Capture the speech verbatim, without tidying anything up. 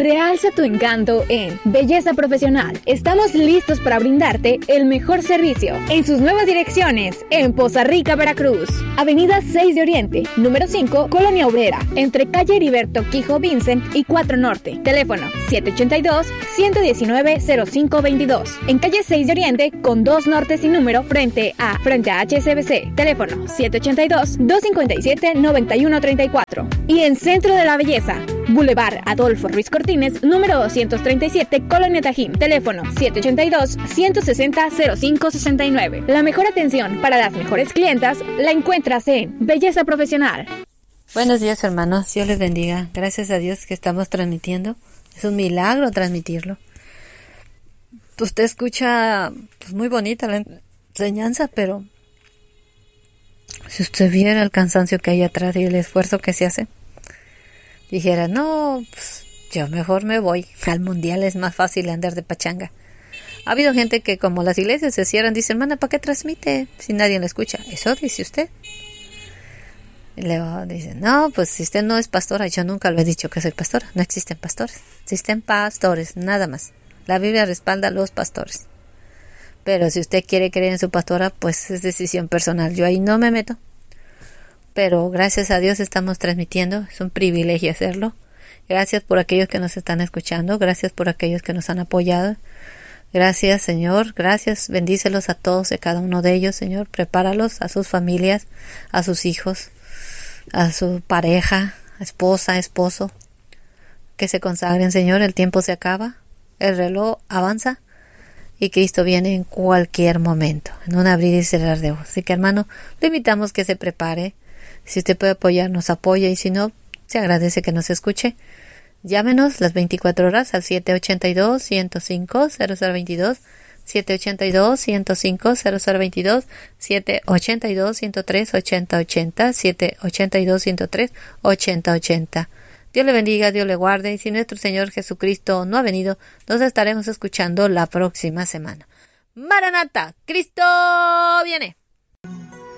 Realza tu encanto en Belleza Profesional. Estamos listos para brindarte el mejor servicio en sus nuevas direcciones en Poza Rica, Veracruz. Avenida seis de Oriente, número cinco, Colonia Obrera, entre calle Heriberto Quijo Vincent y cuatro Norte. Teléfono siete ocho dos, uno uno nueve, cero cinco dos dos. En calle seis de Oriente, con dos Norte sin número, frente a frente a H S B C. Teléfono siete ocho dos, dos cinco siete, nueve uno tres cuatro. Y en Centro de la Belleza, Boulevard Adolfo Ruiz Cortines, número doscientos treinta y siete, Colonia Tajín. Teléfono siete ocho dos, uno seis cero, cero cinco seis nueve. La mejor atención para las mejores clientas la encuentras en Belleza Profesional. Buenos días, hermanos. Dios les bendiga. Gracias a Dios que estamos transmitiendo. Es un milagro transmitirlo. Usted escucha, pues, muy bonita la enseñanza, pero si usted viera el cansancio que hay atrás y el esfuerzo que se hace, dijera, no, pues, yo mejor me voy al mundial, es más fácil andar de pachanga. Ha habido gente que, como las iglesias se cierran, dice, hermana, ¿para qué transmite si nadie la escucha? Eso dice usted. Y luego dice, no, pues si usted no es pastora, yo nunca lo he dicho que soy pastora, no existen pastores, existen pastores, nada más. La Biblia respalda a los pastores. Pero si usted quiere creer en su pastora, pues es decisión personal, yo ahí no me meto. Pero gracias a Dios estamos transmitiendo, es un privilegio hacerlo. Gracias por aquellos que nos están escuchando, gracias por aquellos que nos han apoyado. Gracias, Señor, gracias, bendícelos a todos y a cada uno de ellos, Señor, prepáralos a sus familias, a sus hijos, a su pareja, esposa, esposo, que se consagren, Señor, el tiempo se acaba, el reloj avanza y Cristo viene en cualquier momento, en un abrir y cerrar de ojos. Así que, hermano, le invitamos que se prepare. Si usted puede apoyar, nos apoya, y si no, se agradece que nos escuche. Llámenos las veinticuatro horas al siete ocho dos, uno cero cinco, cero cero dos dos, siete ocho dos, uno cero cinco, cero cero dos dos, siete ocho dos, uno cero tres, ocho cero ocho cero, siete ocho dos, uno cero tres, ocho cero ocho cero. Dios le bendiga, Dios le guarde, y si nuestro Señor Jesucristo no ha venido, nos estaremos escuchando la próxima semana. Maranata, Cristo viene.